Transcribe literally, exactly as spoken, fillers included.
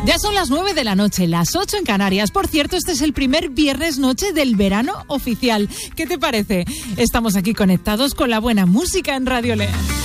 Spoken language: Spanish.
Ya son las nueve de la noche, las ocho en Canarias. Por cierto, este es el primer viernes noche del verano oficial. ¿Qué te parece? Estamos aquí conectados con la buena música en Radio Lea.